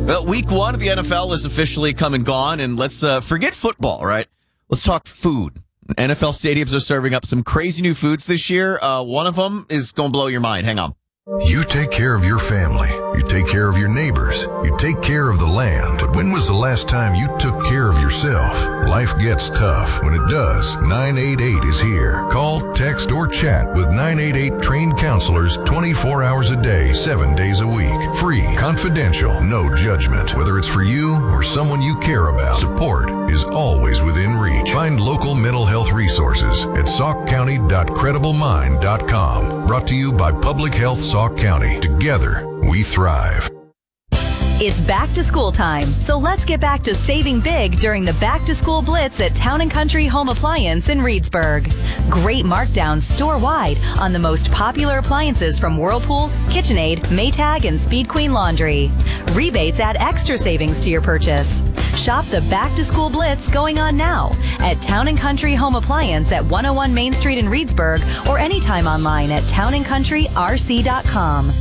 Well, week one of the NFL is officially come and gone, and let's forget football, right? Let's talk food. NFL stadiums are serving up some crazy new foods this year. One of them is going to blow your mind. Hang on. You take care of your family. You take care of your neighbors. You take care of the land. But when was the last time you took care of yourself? Life gets tough. When it does, 988 is here. Call, text, or chat with 988 trained counselors 24 hours a day, 7 days a week. Free, confidential, no judgment. Whether it's for you or someone you care about, support is always within reach. Find local mental health resources at saukcounty.crediblemine.com. Brought to you by Public Health Sauk County. Together, we thrive. It's back to school time, so let's get back to saving big during the Back to School Blitz at Town & Country Home Appliance in Reedsburg. Great markdowns store-wide on the most popular appliances from Whirlpool, KitchenAid, Maytag, and Speed Queen Laundry. Rebates add extra savings to your purchase. Shop the Back to School Blitz going on now at Town & Country Home Appliance at 101 Main Street in Reedsburg or anytime online at townandcountryrc.com.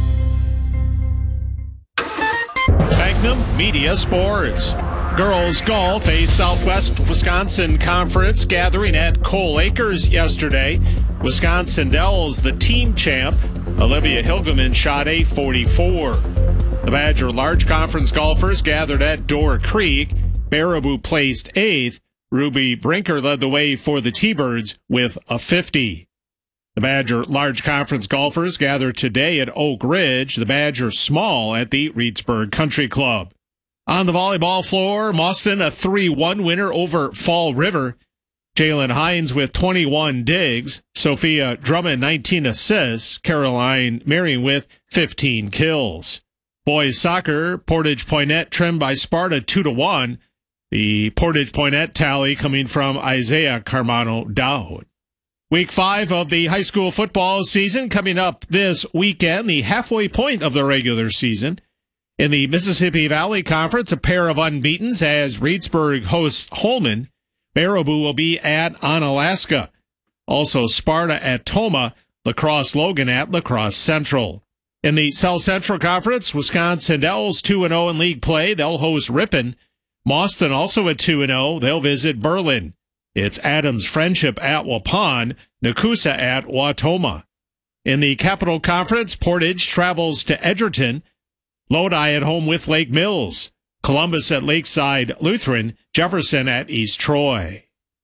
Magnum Media Sports. Girls golf, a Southwest Wisconsin Conference gathering at Cole Acres yesterday. Wisconsin Dells, the team champ. Olivia Hilgeman shot a 44. The Badger Large Conference golfers gathered at Door Creek. Baraboo placed 8th. Ruby Brinker led the way for the T-Birds with a 50. The Badger Large Conference golfers gather today at Oak Ridge, the Badger Small at the Reedsburg Country Club. On the volleyball floor, Mauston a 3-1 winner over Fall River. Jalen Hines with 21 digs. Sophia Drummond 19 assists. Caroline Marion with 15 kills. Boys soccer, Portage Poinnette trimmed by Sparta 2-1. The Portage Poinnette tally coming from Isaiah Carmano Dowd. Week 5 of the high school football season coming up this weekend, the halfway point of the regular season. In the Mississippi Valley Conference, a pair of unbeatens as Reedsburg hosts Holman. Baraboo will be at Onalaska. Also Sparta at Toma, La Crosse Logan at La Crosse Central. In the South Central Conference, Wisconsin Dells 2-0 in league play. They'll host Ripon. Mauston also at 2-0. They'll visit Berlin. It's Adams Friendship at Waupun, Nakusa at Wautoma. In the Capital Conference, Portage travels to Edgerton. Lodi at home with Lake Mills. Columbus at Lakeside Lutheran. Jefferson at East Troy.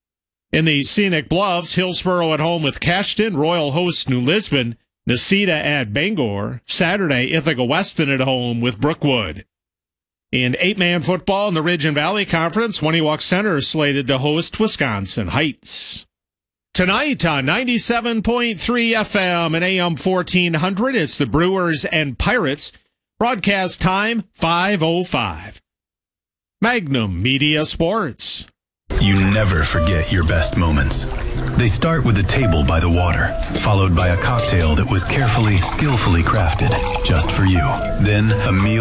In the Scenic Bluffs, Hillsborough at home with Cashton. Royal hosts New Lisbon. Necedah at Bangor. Saturday, Ithaca Weston at home with Brookwood. In 8-man football in the Ridge and Valley Conference, Waniwak Center is slated to host Wisconsin Heights. Tonight on 97.3 FM and AM 1400, it's the Brewers and Pirates. Broadcast time 5:05. Magnum Media Sports. You never forget your best moments. They start with a table by the water, followed by a cocktail that was carefully, skillfully crafted just for you. Then a meal